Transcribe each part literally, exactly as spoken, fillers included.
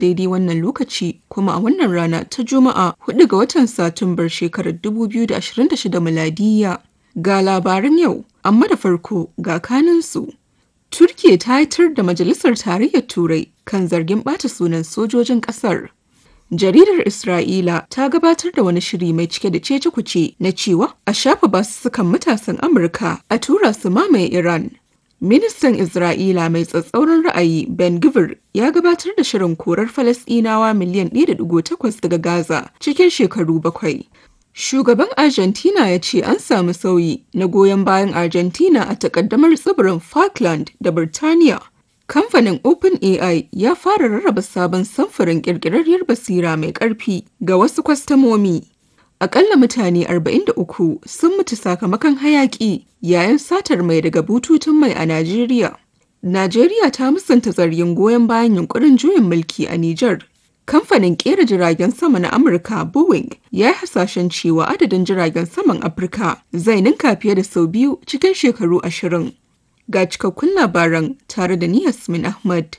daidai wannan lokaci kuma a wannan rana ta Juma'a hudu ga watan Satumbar shekarar dubu biyu da ashirin da shida miladiyya. Ga labaran yau, amma da farko ga kaninsu. Turkiya ta haitar da Majalisar Tarayyar Turai kan zargin ɓata sunan sojojin ƙasar. Jaridar Isra'ila ta gabatar da wani shiri mai cike da cece-kuce na cewa a shafa basussukan matasan Amurka a tura su mamaye Iran. Ministan Isra'ila mai tsatsauran ra'ayi Ben Gvir ya gabatar da shirin korar Falasɗinawa miliyan ɗaya da ɗigo takwas daga Gaza cikin shekaru bakwai. Shugaban Argentina ya ce an samu sauyi na goyon bayan Argentina a takaddamar tsibirin Falkland da Birtaniya. Kamfanin OpenAI ya fara rarraba sabon samfurin ƙirƙirarriyar basira mai ƙarfi ga wasu kwastamomi. Aƙalla mutane arba'in da uku sun mutu sakamakon hayaƙi yayin satar mai daga bututun mai a Najeriya. Najeriya ta musanta zargin goyon bayan yunkurin juyin mulki a Nijar. Kamfanin ƙera jiragen sama na Amurka Boeing ya yi hasashen cewa adadin jiragen saman Afirka zai ninka fiye da sau biyu cikin shekaru ashirin. Ga cikakkun labaran tare da ni Yasmin Ahmad.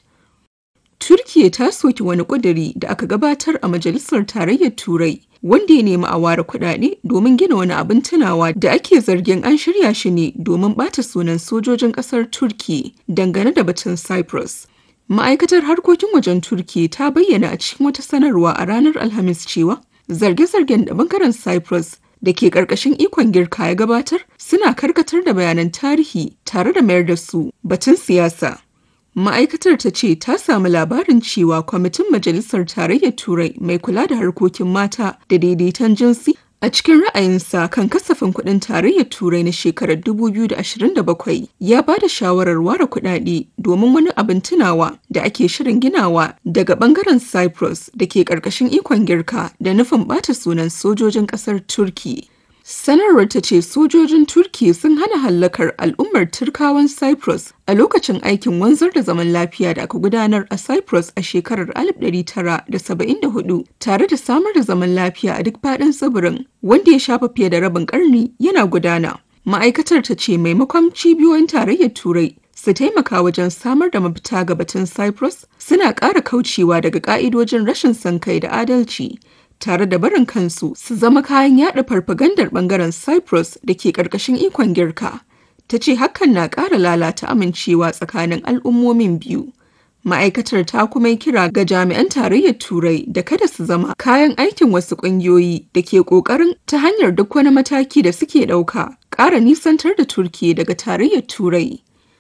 Turkiya ta soki wani ƙuduri da aka gabatar a Majalisar Tarayyar Turai wanda ya nemi a ware kuɗaɗe domin gina wani abin tunawa da ake zargin an shirya shi ne domin ɓata sunan sojojin ƙasar Turkiya dangane da batun Cyprus. Ma'aikatar harkokin wajen Turkiya ta bayyana a cikin wata sanarwa a ranar Alhamis cewa zarge-zargen da bangaren Cyprus da ke ƙarƙashin ikon Girka ya gabatar suna karkatar da bayanan tarihi tare da mayar da su batun siyasa. Ma'aikatar ta ce ta samu labarin cewa kwamitin Majalisar Tarayyar Turai mai kula da harkokin mata da daidaiton jinsi a cikin ra'ayinsa kan kasafin kuɗin Tarayyar Turai na shekarar dubu biyu da ashirin da bakwai ya ba da shawarar ware kuɗaɗe domin wani abin tunawa da ake shirin ginawa daga ɓangaren Cyprus da ke ƙarƙashin ikon Girka da nufin ɓata sunan sojojin ƙasar Turki. Sanarwar ta ce sojojin Turki sun hana hallakar al'ummar Turkawan Cyprus a lokacin aikin wanzar da zaman lafiya da aka gudanar a Cyprus a shekarar alif ɗari tara da saba'in da hudu tare da samar da zaman lafiya a duk faɗin tsibirin wanda ya shafa fiye da rabin ƙarni yana gudana. Ma'aikatar ta ce maimakon cibiyoyin tarayyar Turai su taimaka wajen samar da mafita ga batun Cyprus suna ƙara kaucewa daga ƙa'idojin rashin son kai da adalci. Tare da barin kansu su zama kayan yada farfagandar bangaren Cyprus da ke ƙarƙashin ikon Girka. Ta ce hakan na ƙara lalata amincewa tsakanin al'ummomin biyu. Ma'aikatar ta kuma yi kira ga jami'an tarayyar Turai da kada su zama kayan aikin wasu ƙungiyoyi da ke ƙoƙarin ta hanyar duk wani mataki da suke ɗauka ƙara nisantar da Turkiyya daga tarayyar Turai.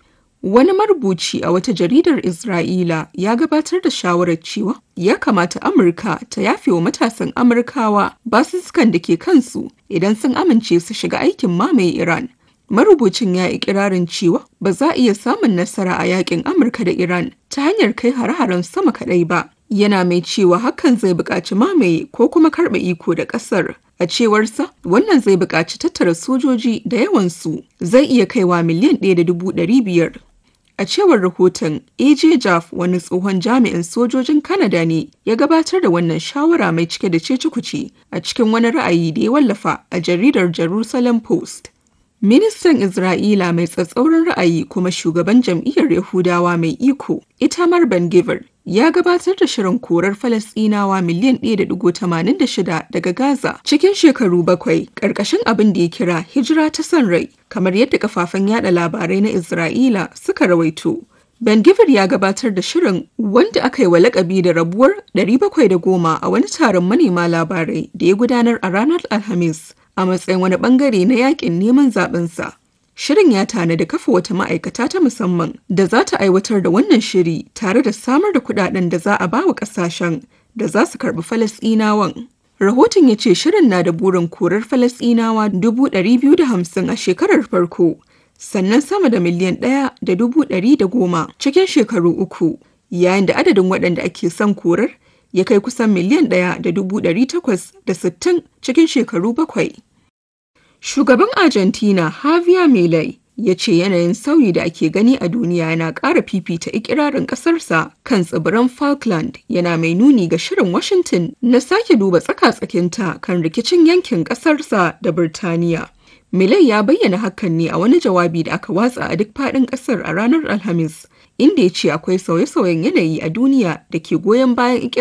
Wani marubuci a wata jaridar Isra'ila ya gabatar da shawarar cewa ya kamata Amurka ta yafe wa matasan Amurkawa basussukan da ke kansu idan sun amince su shiga aikin mamaye Iran. Marubucin ya yi ikirarin cewa ba za a iya samun nasara a yakin Amurka da Iran ta hanyar kai hare-haren sama kaɗai ba. Yana mai cewa hakan zai buƙaci mamaye ko kuma karɓe iko da ƙasar. A cewarsa, wannan zai buƙaci tattara sojoji da yawansu zai iya kaiwa miliyan ɗaya da dubu ɗari biyar. A cewar rahoton, A J Jaff wani tsohon jami'in sojojin Canada ne ya gabatar da wannan shawara mai cike da cece-kuce a cikin wani ra'ayi da ya wallafa a jaridar Jerusalem Post. Ministan Isra'ila mai tsatsauran ra'ayi kuma shugaban jam'iyyar Yahudawa mai iko, Itamar Ben-Gvir, ya gabatar da shirin korar Falasɗinawa miliyan ɗaya da ɗigo tamanin da shida daga Gaza cikin shekaru bakwai ƙarƙashin abin da ya kira hijira ta son rai, kamar yadda kafafen yada labarai na Isra'ila suka rawaito. Ben-Gvir ya gabatar da shirin wanda aka yi wa lakabi da rabuwar ɗari bakwai da goma a wani taron manema labarai da ya gudanar a ranar Alhamis a matsayin wani bangare na yakin neman zaɓensa. Shirin ya tanadi kafa wata ma'aikata ta musamman da za ta aiwatar da wannan shiri tare da samar da kuɗaɗen da za a ba wa ƙasashen da za su karɓi Falasɗinawan. Rahoton ya ce shirin na da burin korar Falasɗinawa dubu ɗari biyu da hamsin a shekarar farko, sannan sama da miliyan ɗaya da dubu ɗari da goma cikin shekaru uku, yayin da adadin waɗanda ake son korar ya kai kusan miliyan ɗaya da dubu ɗari takwas da sittin cikin shekaru bakwai. Shugaban Argentina Javier Milei ya ce yanayin sauyi da ake gani a duniya yana ƙara fifita ikirarin ƙasarsa kan tsibiran Falkland, yana mai nuni ga shirin Washington na sake duba tsaka-tsakinta kan rikicin yankin ƙasarsa da Birtaniya. Milei ya bayyana hakan ne a wani jawabi da aka watsa a duk faɗin ƙasar a ranar Alhamis, inda ya ce akwai sauye-sauyen yanayi a duniya da ke goyon bayan